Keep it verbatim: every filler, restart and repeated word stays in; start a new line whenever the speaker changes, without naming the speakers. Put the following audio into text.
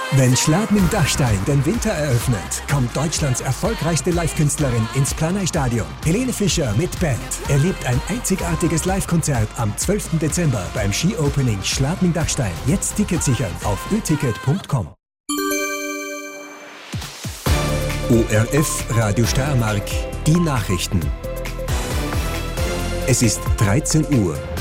Wenn Schladming-Dachstein den Winter eröffnet, kommt Deutschlands erfolgreichste Live-Künstlerin ins Planei-Stadion. Helene Fischer mit Band erlebt ein einzigartiges Live-Konzert am zwölften Dezember beim Ski-Opening Schladming-Dachstein. Jetzt Ticket sichern auf ö ticket punkt com. O R F Radio Steiermark, die Nachrichten. Es ist dreizehn Uhr.